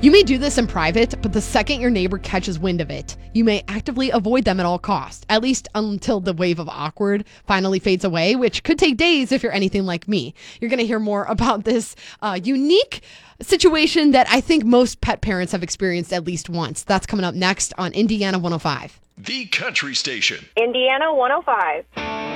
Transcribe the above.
You may do this in private, but the second your neighbor catches wind of it, you may actively avoid them at all costs, at least until the wave of awkward finally fades away, which could take days if you're anything like me. You're going to hear more about this unique situation that I think most pet parents have experienced at least once. That's coming up next on Indiana 105. The Country Station. Indiana 105.